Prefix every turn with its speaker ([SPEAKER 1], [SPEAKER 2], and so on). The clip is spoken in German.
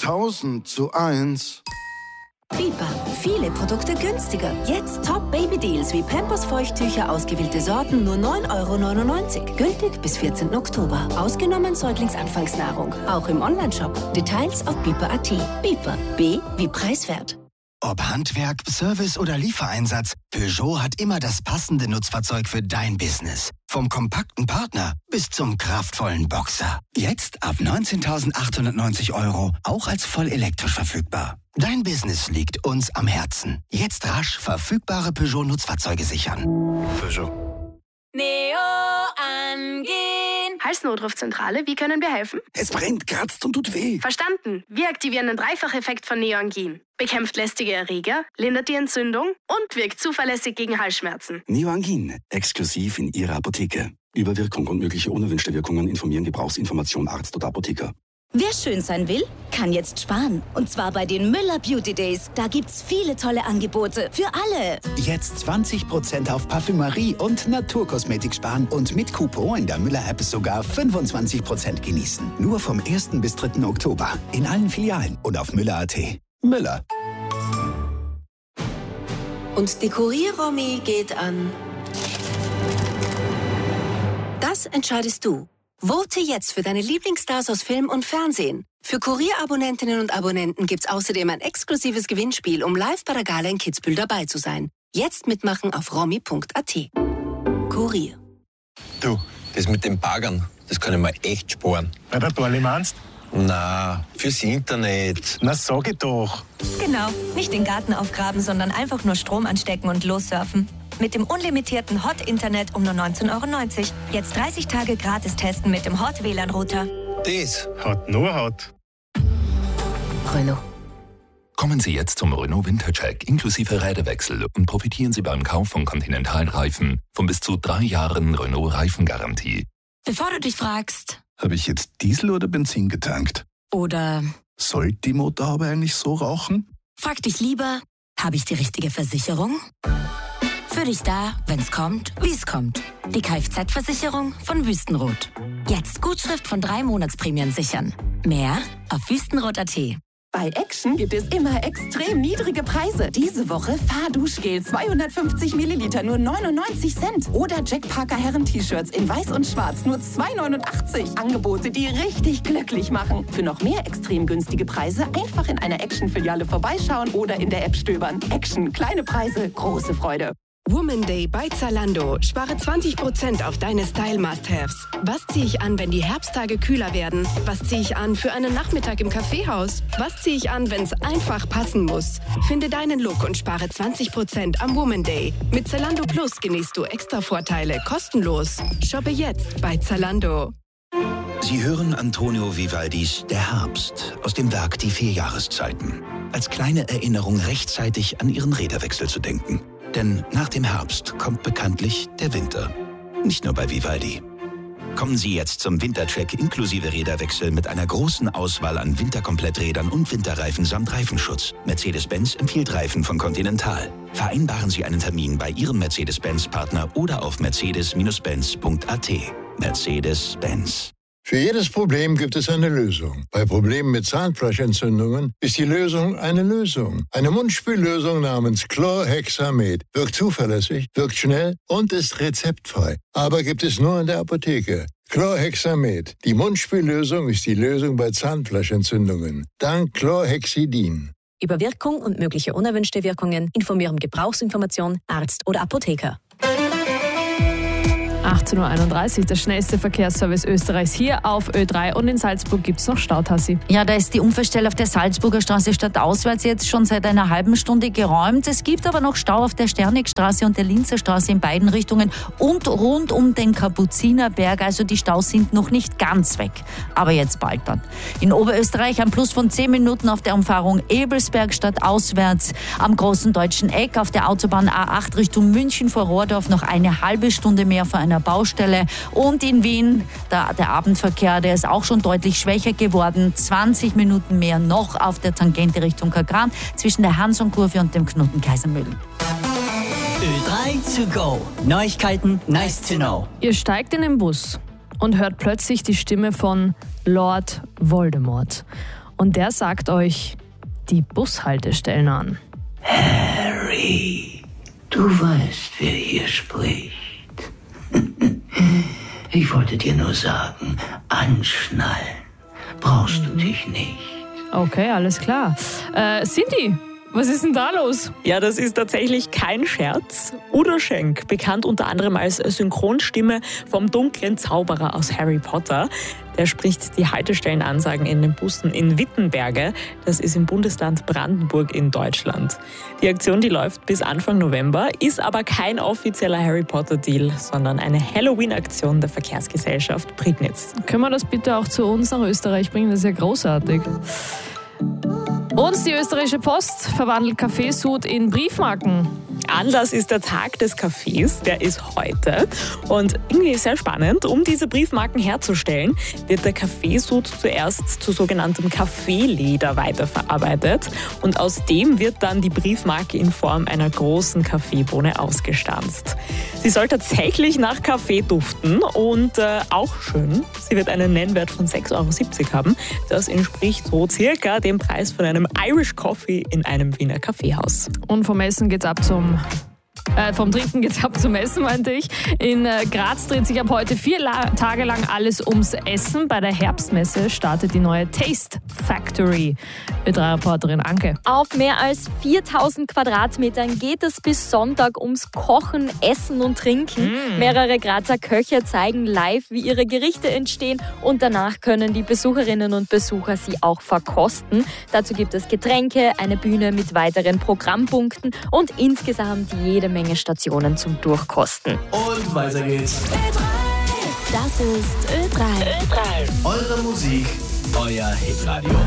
[SPEAKER 1] 1000:1.
[SPEAKER 2] Biber. Viele Produkte günstiger. Jetzt Top-Baby-Deals wie Pampers-Feuchttücher, ausgewählte Sorten, nur 9,99 €. Gültig bis 14. Oktober. Ausgenommen Säuglingsanfangsnahrung. Auch im Onlineshop. Details auf biber.at. Biber. B wie preiswert.
[SPEAKER 3] Ob Handwerk, Service oder Liefereinsatz, Peugeot hat immer das passende Nutzfahrzeug für dein Business. Vom kompakten Partner bis zum kraftvollen Boxer. Jetzt ab 19.890 €, auch als voll elektrisch verfügbar. Dein Business liegt uns am Herzen. Jetzt rasch verfügbare Peugeot-Nutzfahrzeuge sichern.
[SPEAKER 1] Peugeot.
[SPEAKER 4] Neo angehen.
[SPEAKER 5] Halsnotrufzentrale, wie können wir helfen?
[SPEAKER 1] Es brennt, kratzt und tut weh.
[SPEAKER 5] Verstanden. Wir aktivieren den Dreifacheffekt von Neoangin. Bekämpft lästige Erreger, lindert die Entzündung und wirkt zuverlässig gegen Halsschmerzen.
[SPEAKER 1] Neoangin, exklusiv in Ihrer Apotheke. Über Wirkung und mögliche unerwünschte Wirkungen informieren Gebrauchsinformation Arzt oder Apotheker.
[SPEAKER 2] Wer schön sein will, kann jetzt sparen. Und zwar bei den Müller Beauty Days. Da gibt's viele tolle Angebote für alle.
[SPEAKER 6] Jetzt 20% auf Parfümerie und Naturkosmetik sparen und mit Coupon in der Müller-App sogar 25% genießen. Nur vom 1. bis 3. Oktober in allen Filialen und auf Müller.at. Müller.
[SPEAKER 2] Und die Kurier-Romi geht an... Das entscheidest du. Vote jetzt für deine Lieblingsstars aus Film und Fernsehen. Für Kurier-Abonnentinnen und Abonnenten gibt's außerdem ein exklusives Gewinnspiel, um live bei der Gala in Kitzbühel dabei zu sein. Jetzt mitmachen auf romi.at. Kurier.
[SPEAKER 7] Du, das mit den Baggern, das kann ich mir echt sparen.
[SPEAKER 8] Bei der Dorli meinst?
[SPEAKER 7] Na, fürs Internet.
[SPEAKER 8] Na, sag ich doch.
[SPEAKER 4] Genau, nicht den Garten aufgraben, sondern einfach nur Strom anstecken und lossurfen. Mit dem unlimitierten Hot-Internet um nur 19,90 €. Jetzt 30 Tage gratis testen mit dem Hot-WLAN-Router.
[SPEAKER 7] Das
[SPEAKER 8] Hat nur Hat.
[SPEAKER 2] Renault.
[SPEAKER 9] Kommen Sie jetzt zum Renault Wintercheck inklusive Räderwechsel und profitieren Sie beim Kauf von Continental-Reifen von bis zu 3 Jahren Renault-Reifengarantie.
[SPEAKER 4] Bevor du dich fragst...
[SPEAKER 6] Habe ich jetzt Diesel oder Benzin getankt?
[SPEAKER 4] Oder...
[SPEAKER 6] Sollte die Motorhaube eigentlich so rauchen?
[SPEAKER 4] Frag dich lieber, habe ich die richtige Versicherung? Für dich da, wenn's kommt, wie es kommt. Die Kfz-Versicherung von Wüstenrot. Jetzt Gutschrift von 3 Monatsprämien sichern. Mehr auf wüstenrot.at.
[SPEAKER 10] Bei Action gibt es immer extrem niedrige Preise. Diese Woche Fahrduschgel 250 Milliliter nur 99 Cent. Oder Jack Parker Herren-T-Shirts in weiß und schwarz nur 2,89 €. Angebote, die richtig glücklich machen. Für noch mehr extrem günstige Preise einfach in einer Action-Filiale vorbeischauen oder in der App stöbern. Action, kleine Preise, große Freude.
[SPEAKER 5] Woman Day bei Zalando. Spare 20% auf deine Style-Must-Haves. Was ziehe ich an, wenn die Herbsttage kühler werden? Was ziehe ich an für einen Nachmittag im Kaffeehaus? Was ziehe ich an, wenn es einfach passen muss? Finde deinen Look und spare 20% am Woman Day. Mit Zalando Plus genießt du extra Vorteile kostenlos. Shoppe jetzt bei Zalando.
[SPEAKER 6] Sie hören Antonio Vivaldis Der Herbst aus dem Werk Die 4 Jahreszeiten. Als kleine Erinnerung rechtzeitig an Ihren Räderwechsel zu denken. Denn nach dem Herbst kommt bekanntlich der Winter. Nicht nur bei Vivaldi. Kommen Sie jetzt zum Wintercheck inklusive Räderwechsel mit einer großen Auswahl an Winterkompletträdern und Winterreifen samt Reifenschutz. Mercedes-Benz empfiehlt Reifen von Continental. Vereinbaren Sie einen Termin bei Ihrem Mercedes-Benz-Partner oder auf mercedes-benz.at. Mercedes-Benz.
[SPEAKER 11] Für jedes Problem gibt es eine Lösung. Bei Problemen mit Zahnfleischentzündungen ist die Lösung eine Lösung. Eine Mundspüllösung namens Chlorhexamed wirkt zuverlässig, wirkt schnell und ist rezeptfrei. Aber gibt es nur in der Apotheke. Chlorhexamed. Die Mundspüllösung ist die Lösung bei Zahnfleischentzündungen. Dank Chlorhexidin.
[SPEAKER 4] Über Wirkung und mögliche unerwünschte Wirkungen informieren Gebrauchsinformation, Arzt oder Apotheker.
[SPEAKER 5] 18:31 Uhr, der schnellste Verkehrsservice Österreichs hier auf Ö3 und in Salzburg gibt es noch Stautassi.
[SPEAKER 12] Ja, da ist die Unfallstelle auf der Salzburger Straße stadtauswärts jetzt schon seit einer halben Stunde geräumt. Es gibt aber noch Stau auf der Sternigstraße und der Linzer Straße in beiden Richtungen und rund um den Kapuzinerberg. Also die Staus sind noch nicht ganz weg, aber jetzt bald dann. In Oberösterreich ein Plus von 10 Minuten auf der Umfahrung Ebelsberg stadtauswärts. Am großen deutschen Eck auf der Autobahn A8 Richtung München vor Rohrdorf noch eine halbe Stunde mehr vor einer Baustelle. Und in Wien, der Abendverkehr, der ist auch schon deutlich schwächer geworden. 20 Minuten mehr noch auf der Tangente Richtung Kagran zwischen der Hansonkurve und dem Knoten Kaisermühlen.
[SPEAKER 13] Ö3 to go. Neuigkeiten, nice to know.
[SPEAKER 5] Ihr steigt in den Bus und hört plötzlich die Stimme von Lord Voldemort.
[SPEAKER 14] und der sagt euch die Bushaltestellen an.
[SPEAKER 15] Harry, du weißt, wer hier spricht. Ich wollte dir nur sagen, anschnallen brauchst du dich nicht.
[SPEAKER 14] Okay, alles klar. Cindy, was ist denn da los?
[SPEAKER 16] Ja, das ist tatsächlich kein Scherz. Udo Schenk, bekannt unter anderem als Synchronstimme vom dunklen Zauberer aus Harry Potter, der spricht die Haltestellenansagen in den Bussen in Wittenberge. Das ist im Bundesland Brandenburg in Deutschland. Die Aktion, die läuft bis Anfang November, ist aber kein offizieller Harry Potter-Deal, sondern eine Halloween-Aktion der Verkehrsgesellschaft Prignitz.
[SPEAKER 14] Können wir das bitte auch zu uns nach Österreich bringen? Das ist ja großartig. Und die österreichische Post verwandelt Kaffeesud in Briefmarken.
[SPEAKER 16] Anlass ist der Tag des Kaffees, der ist heute. Und irgendwie sehr spannend, um diese Briefmarken herzustellen, wird der Kaffeesud zuerst zu sogenanntem Kaffeeleder weiterverarbeitet. Und aus dem wird dann die Briefmarke in Form einer großen Kaffeebohne ausgestanzt. Sie soll tatsächlich nach Kaffee duften und auch schön. Sie wird einen Nennwert von 6,70 € haben. Das entspricht so circa dem Preis von einem Irish Coffee in einem Wiener Kaffeehaus.
[SPEAKER 14] Und vom Essen geht's ab vom Trinken geht's ab zum Essen, meinte ich. In Graz dreht sich ab heute 4 Tage lang alles ums Essen. Bei der Herbstmesse startet die neue Taste Factory. Ö3-Reporterin Anke.
[SPEAKER 17] Auf mehr als 4000 Quadratmetern geht es bis Sonntag ums Kochen, Essen und Trinken. Mehrere Grazer Köche zeigen live, wie ihre Gerichte entstehen, und danach können die Besucherinnen und Besucher sie auch verkosten. Dazu gibt es Getränke, eine Bühne mit weiteren Programmpunkten und insgesamt jede Menge Stationen zum Durchkosten.
[SPEAKER 13] Und weiter geht's.
[SPEAKER 17] Das ist Ö3.
[SPEAKER 13] Eure Musik, euer Hitradio.